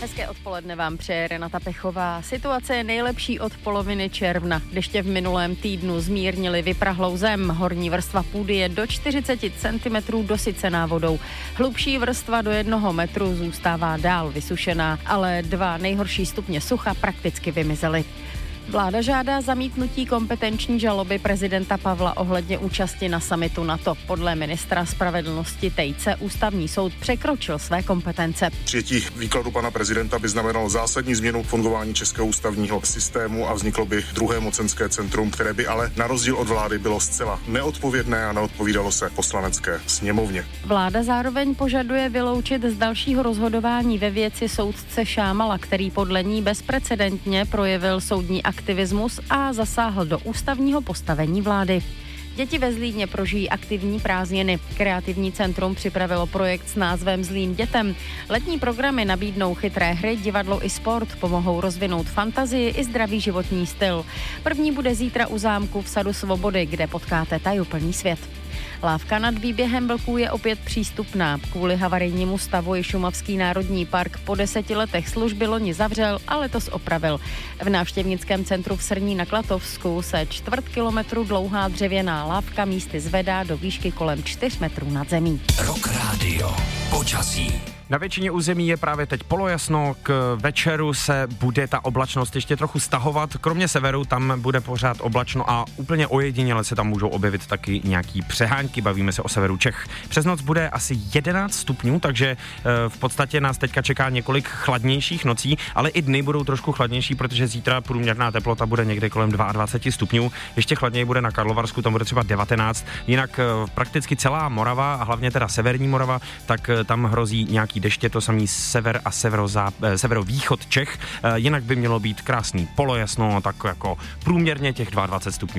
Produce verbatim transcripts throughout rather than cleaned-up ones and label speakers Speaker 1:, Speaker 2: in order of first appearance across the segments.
Speaker 1: Hezké odpoledne vám přeje Renata Pechová. Situace je nejlepší od poloviny června. Deště v minulém týdnu zmírnily vyprahlou zem. Horní vrstva půdy je do čtyřicet centimetrů dosycená vodou. Hlubší vrstva do jednoho metru zůstává dál vysušená, ale dva nejhorší stupně sucha prakticky vymizely. Vláda žádá zamítnutí kompetenční žaloby prezidenta Pavla ohledně účasti na summitu NATO. Podle ministra spravedlnosti Tejce ústavní soud překročil své kompetence.
Speaker 2: Přijetí výkladu pana prezidenta by znamenalo zásadní změnu fungování českého ústavního systému a vzniklo by druhé mocenské centrum, které by ale na rozdíl od vlády bylo zcela neodpovědné a neodpovídalo se poslanecké sněmovně.
Speaker 1: Vláda zároveň požaduje vyloučit z dalšího rozhodování ve věci soudce Šámala, který podle ní bezprecedentně projevil soudní aktivismus a zasáhl do ústavního postavení vlády. Děti ve Zlíně prožijí aktivní prázdniny. Kreativní centrum připravilo projekt s názvem Zlín dětem. Letní programy nabídnou chytré hry, divadlo i sport, pomohou rozvinout fantazii i zdravý životní styl. První bude zítra u zámku v Sadu Svobody, kde potkáte tajuplný svět. Lávka nad výběhem vlků je opět přístupná. Kvůli havarijnímu stavu ji Šumavský národní park po deseti letech služby loni zavřel a letos opravil. V návštěvnickém centru v Srní na Klatovsku se čtvrt kilometru dlouhá dřevěná lávka místy zvedá do výšky kolem čtyř metrů nad zemí.
Speaker 3: Rock Radio. Počasí.
Speaker 4: Na většině území je právě teď polojasno, k večeru se bude ta oblačnost ještě trochu stahovat, kromě severu tam bude pořád oblačno a úplně ojediněle se tam můžou objevit taky nějaký přehánky, bavíme se o severu Čech. Přes noc bude asi jedenáct stupňů, takže v podstatě nás teďka čeká několik chladnějších nocí, ale i dny budou trošku chladnější, protože zítra průměrná teplota bude někde kolem dvacet dva stupňů, ještě chladněji bude na Karlovarsku, tam bude třeba devatenáct, jinak prakticky celá Morava a hlavně teda severní Morava, tak tam hrozí nějaký deště, to samý sever a severozáp, severovýchod Čech, jinak by mělo být krásný polojasno, tak jako průměrně těch dvacet dva stupňů.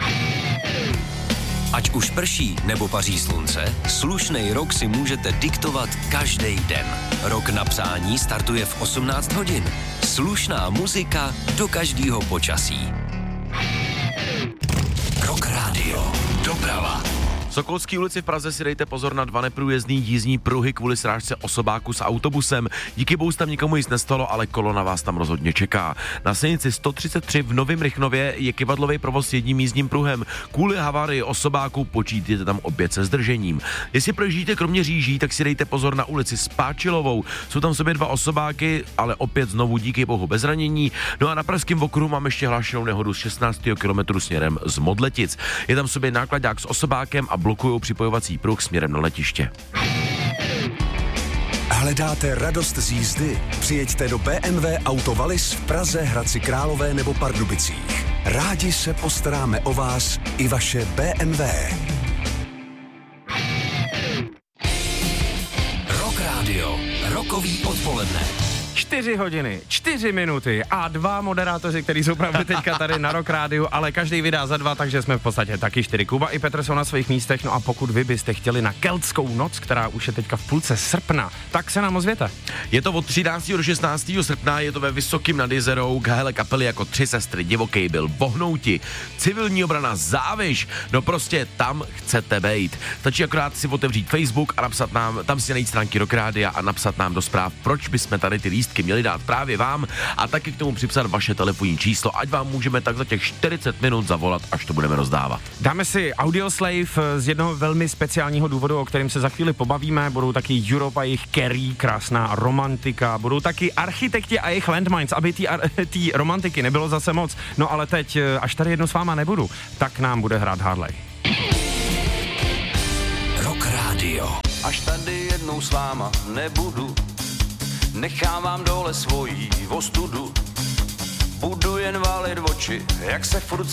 Speaker 3: Ať už prší nebo paří slunce, slušnej rok si můžete diktovat každý den. Rok na přání startuje v osmnáct hodin. Slušná muzika do každého počasí. Rock Radio. Doprava.
Speaker 5: V Sokolské ulici v Praze si dejte pozor na dva neprůjezdný jízdní pruhy kvůli srážce osobáku s autobusem. Díky bohu tam nikomu nic nestalo, ale kolona vás tam rozhodně čeká. Na silnici sto třicet tři v Novém Rychnově je kyvadlový provoz s jedním jízdním pruhem. Kvůli havárii osobáku počítejte tam opět se zdržením. Jestli projíždíte kromě Říží, tak si dejte pozor na ulici Spáčilovou. Jsou tam sobě dva osobáky, ale opět znovu díky bohu bez zranění. No a na Pražském okruhu mám ještě hlášenou nehodu z šestnáctého kilometru směrem z Modletic. Je tam sobě nákladák s osobákem a blokují připojovací pruh směrem na letiště.
Speaker 6: Hledáte radost z jízdy? Přijeďte do bé em vé Auto Wallis v Praze, Hradci Králové nebo Pardubicích. Rádi se postaráme o vás i vaše bé em vé.
Speaker 3: Rock Radio. Rokový odpoledne.
Speaker 4: Čtyři hodiny, čtyři minuty a dva moderátoři, kteří jsou právě teďka tady na Rock Rádiu, ale každý vydá za dva, takže jsme v podstatě taky čtyři. Kuba i Petr jsou na svých místech, no a pokud vy byste chtěli na keltskou noc, která už je teďka v půlce srpna, tak se nám ozvěte.
Speaker 5: Je to od třináctého do šestnáctého srpna, je to ve Vysokým nad Jizerou, hele kapely jako Tři sestry, Divokej byl, Bohnouti, Civilní obrana, Záviš, no prostě tam chcete bejt. Stačí akorát si otevřít Facebook a napsat nám, tam si najít stránky Rock Rádia a napsat nám do zpráv, proč bychom tady ty lístky měli dát právě vám a taky k tomu připsat vaše telefonní číslo, ať vám můžeme tak za těch čtyřicet minut zavolat, až to budeme rozdávat.
Speaker 4: Dáme si Audioslave z jednoho velmi speciálního důvodu, o kterém se za chvíli pobavíme, budou taky Europa, jejich Carrie, krásná romantika, budou taky Architekti a jejich Landmines, aby ty ar- romantiky nebylo zase moc, no ale teď, až tady jedno s váma nebudu, tak nám bude hrát Harley.
Speaker 3: Rock Radio.
Speaker 7: Až tady jednou s váma nebudu, nechám vám dole svojí ostudu. Budu jen válit oči, jak se furt